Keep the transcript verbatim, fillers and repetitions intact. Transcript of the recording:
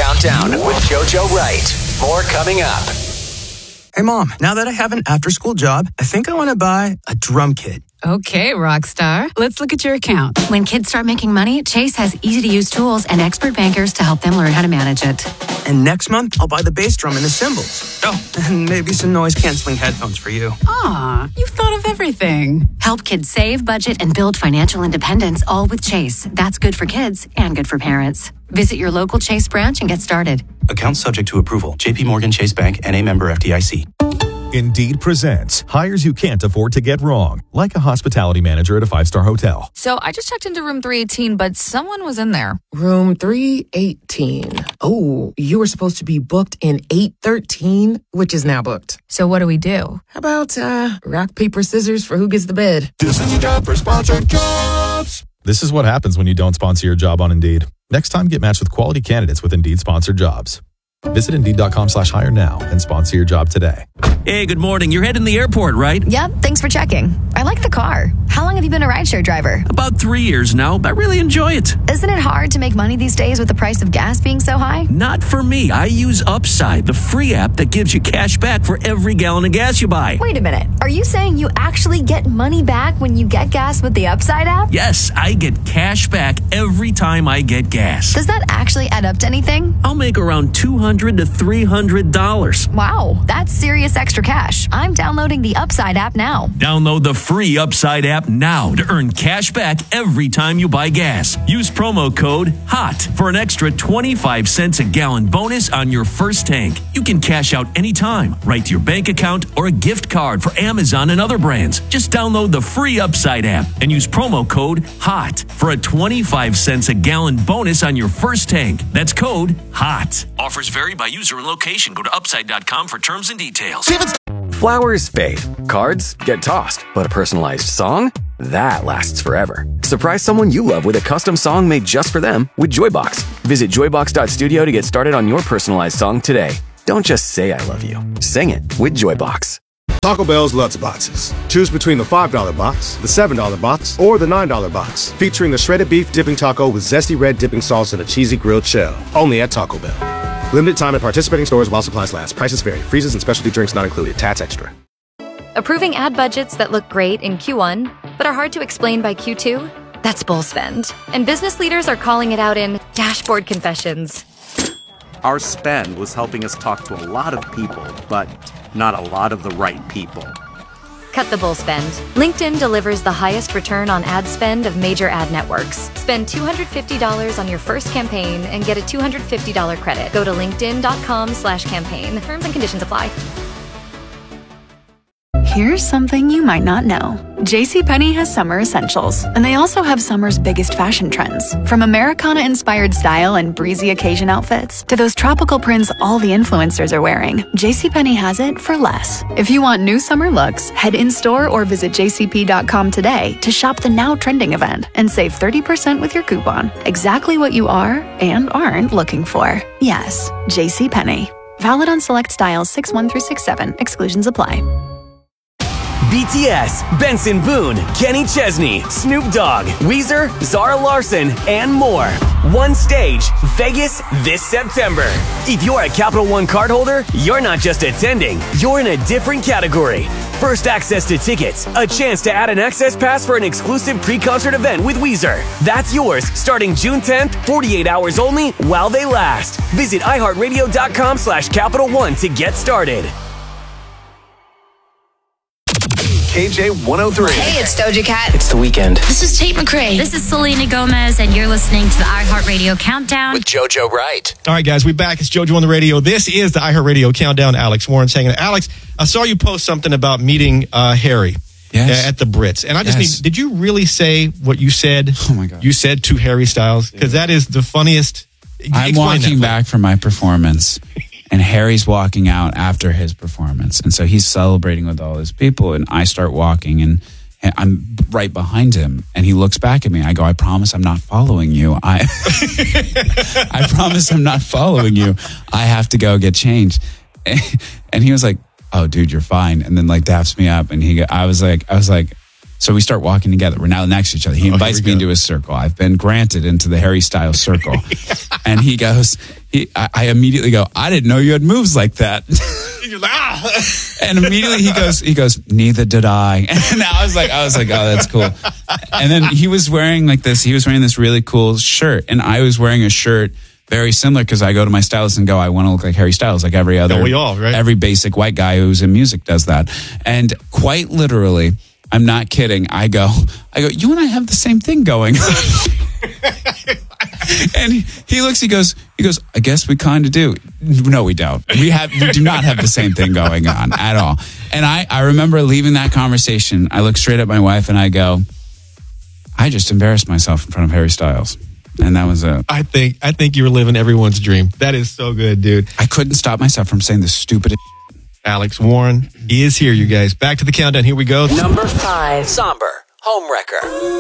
Countdown with JoJo Wright. More coming up. Hey, Mom, now that I have an after-school job, I think I want to buy a drum kit. Okay, rock star. Let's look at your account. When kids start making money, Chase has easy-to-use tools and expert bankers to help them learn how to manage it. And next month, I'll buy the bass drum and the cymbals. Oh, and maybe some noise-canceling headphones for you. Aw, you've thought of everything. Help kids save, budget, and build financial independence, all with Chase. That's good for kids and good for parents. Visit your local Chase branch and get started. Account subject to approval. J P Morgan Chase Bank, N A member F D I C. Indeed presents hires you can't afford to get wrong, like a hospitality manager at a five-star hotel. So I just checked into room three eighteen, but someone was in there. Room three eighteen. Oh, you were supposed to be booked in eight thirteen, which is now booked. So what do we do? How about uh, rock, paper, scissors for who gets the bed? This is your job for sponsored jobs. This is what happens when you don't sponsor your job on Indeed. Next time, get matched with quality candidates with Indeed sponsored jobs. Visit Indeed.com slash hire now and sponsor your job today. Hey, good morning. You're heading to the airport, right? Yep, thanks for checking. I like the car. How long have you been a rideshare driver? About three years now. I really enjoy it. Isn't it hard to make money these days with the price of gas being so high? Not for me. I use Upside, the free app that gives you cash back for every gallon of gas you buy. Wait a minute. Are you saying you actually get money back when you get gas with the Upside app? Yes, I get cash back every time I get gas. Does that actually add up to anything? I'll make around two hundred to three hundred dollars. Wow, that's serious extra cash. I'm downloading the Upside app now. Download the free Upside app now to earn cash back every time you buy gas. Use promo code HOT for an extra twenty-five cents a gallon bonus on your first tank. You can cash out anytime, right to your bank account or a gift card for Amazon and other brands. Just download the free Upside app and use promo code HOT for a twenty-five cents a gallon bonus on your first tank. That's code HOT. Offers vary by user and location. Go to upside dot com for terms and details. Flowers fade, cards get tossed, but a personalized song? That lasts forever. Surprise someone you love with a custom song made just for them with Joybox. Visit joybox dot studio to get started on your personalized song today. Don't just say I love you. Sing it with Joybox. Taco Bell's Lutz Boxes. Choose between the five dollar box, the seven dollar box, or the nine dollar box. Featuring the shredded beef dipping taco with zesty red dipping sauce and a cheesy grilled shell. Only at Taco Bell. Limited time at participating stores while supplies last. Prices vary. Freezes and specialty drinks not included. Tats extra. Approving ad budgets that look great in Q one, but are hard to explain by Q two? That's bull spend. And business leaders are calling it out in Dashboard Confessions. Our spend was helping us talk to a lot of people, but not a lot of the right people. Cut the bull spend. LinkedIn delivers the highest return on ad spend of major ad networks. Spend two hundred fifty dollars on your first campaign and get a two hundred fifty dollars credit. Go to linkedin.com slash campaign. Terms and conditions apply. Here's something you might not know. JCPenney has summer essentials, and they also have summer's biggest fashion trends. From Americana-inspired style and breezy occasion outfits to those tropical prints all the influencers are wearing, JCPenney has it for less. If you want new summer looks, head in-store or visit j c p dot com today to shop the now trending event and save thirty percent with your coupon. Exactly what you are and aren't looking for. Yes, JCPenney. Valid on select styles six one through six seven. Exclusions apply. B T S, Benson Boone, Kenny Chesney, Snoop Dogg, Weezer, Zara Larson, and more. One stage, Vegas this September. If you're a Capital One cardholder, you're not just attending, you're in a different category. First access to tickets, a chance to add an access pass for an exclusive pre-concert event with Weezer. That's yours starting June tenth, forty-eight hours only while they last. Visit iHeartRadio.com slash Capital One to get started. K J one oh three. Hey, it's Doja Cat. It's The Weeknd. This is Tate McRae. This is Selena Gomez, and you're listening to the iHeartRadio Countdown with JoJo Wright. All right, guys, we're back. It's JoJo on the radio. This is the iHeartRadio Countdown. Alex Warren's hanging. Alex, I saw you post something about meeting uh, Harry yes. uh, at the Brits, and I just yes. need. Did you really say what you said? Oh my God! You said to Harry Styles because that is the funniest. I'm walking back from my performance. And Harry's walking out after his performance. And so he's celebrating with all his people. And I start walking and I'm right behind him. And he looks back at me. I go, I promise I'm not following you. I I promise I'm not following you. I have to go get changed. And he was like, oh, dude, you're fine. And then like daps me up. And he, I was like, I was like, so we start walking together. We're now next to each other. He invites oh, me into his circle. I've been granted into the Harry Styles circle. And he goes, he, I, I immediately go, I didn't know you had moves like that. You're like, ah! And immediately he goes, he goes, neither did I. And I was like, I was like, oh, that's cool. And then he was wearing like this, he was wearing this really cool shirt. And I was wearing a shirt very similar because I go to my stylist and go, I want to look like Harry Styles, like every other, Don't we all, right? every basic white guy who's in music does that. And quite literally, I'm not kidding. I go, I go, you and I have the same thing going on. And he, he looks, he goes, he goes, I guess we kind of do. No, we don't. We have, we do not have the same thing going on at all. And I, I remember leaving that conversation. I look straight at my wife and I go, I just embarrassed myself in front of Harry Styles. And that was it. I think, I think you were living everyone's dream. That is so good, dude. I couldn't stop myself from saying the stupidest. Alex Warren is here, you guys. Back to the countdown. Here we go. Number five, Somber Homewrecker.